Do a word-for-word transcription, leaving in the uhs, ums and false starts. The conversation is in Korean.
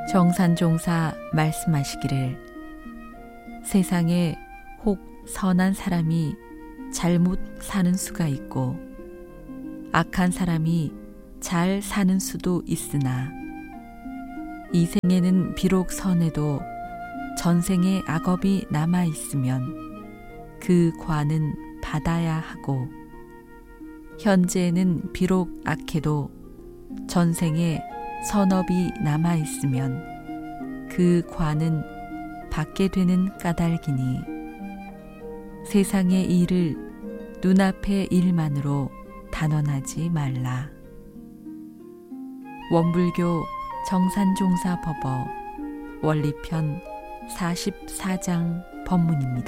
정산종사 말씀하시기를 세상에 혹 선한 사람이 잘못 사는 수가 있고 악한 사람이 잘 사는 수도 있으나 이 생에는 비록 선해도 전생의 악업이 남아 있으면 그 과는 받아야 하고 현재에는 비록 악해도 전생에 선업이 남아 있으면 그 과는 받게 되는 까닭이니 세상의 일을 눈앞의 일만으로 단언하지 말라. 원불교 정산종사법어 원리편 사십사 장 법문입니다.